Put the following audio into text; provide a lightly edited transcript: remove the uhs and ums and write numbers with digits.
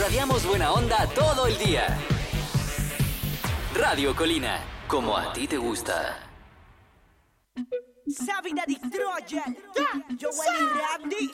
Irradiamos buena onda todo el día. Radio Colina, como a ti te gusta. Sabina di Trojan, Joel y Randy.